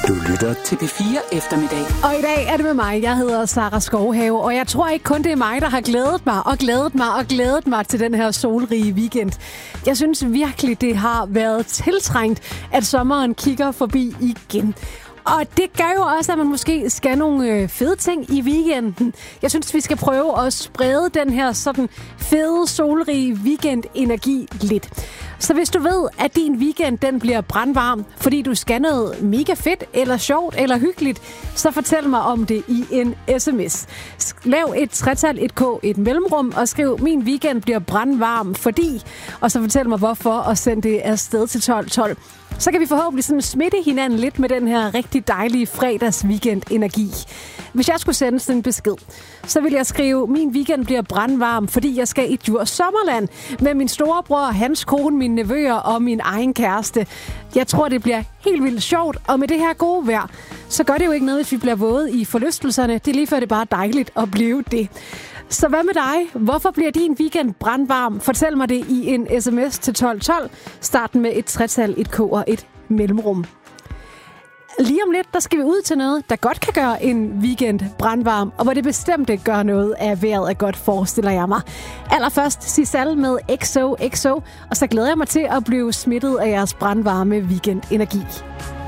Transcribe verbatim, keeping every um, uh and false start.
Du lytter til P fire Eftermiddag. Og i dag er det med mig. Jeg hedder Sara Skovhave, og jeg tror ikke kun det er mig, der har glædet mig og glædet mig og glædet mig til den her solrige weekend. Jeg synes virkelig, det har været tiltrængt, at sommeren kigger forbi igen. Og det gør jo også, at man måske skal nogle øh, fede ting i weekenden. Jeg synes, vi skal prøve at sprede den her sådan fede, solrige weekend-energi lidt. Så hvis du ved, at din weekend den bliver brandvarm, fordi du skal noget mega fedt, eller sjovt, eller hyggeligt, så fortæl mig om det i en sms. Lav et tretal, et k, et mellemrum, og skriv, min weekend bliver brandvarm, fordi, og så fortæl mig hvorfor, og send det afsted til tolv tolv. Så kan vi forhåbentlig sådan smitte hinanden lidt med den her rigtig dejlige fredags weekend-energi. Hvis jeg skulle sende sådan en besked, så vil jeg skrive, min weekend bliver brandvarm, fordi jeg skal i Djurs Sommerland med min storebror, hans kone, mine nevøer og min egen kæreste. Jeg tror, det bliver helt vildt sjovt, og med det her gode vejr, så gør det jo ikke noget, hvis vi bliver våde i forlystelserne. Det er lige før, det er bare dejligt at blive det. Så hvad med dig? Hvorfor bliver din weekend brandvarm? Fortæl mig det i en sms til tolv tolv. Start med et tretal, et k og et mellemrum. Lige om lidt, der skal vi ud til noget, der godt kan gøre en weekend brandvarm, og hvor det bestemt ikke gør noget af vejret er godt, forestiller jeg mig. Allerførst Sisal med X O X O, og så glæder jeg mig til at blive smittet af jeres brandvarme weekend-energi.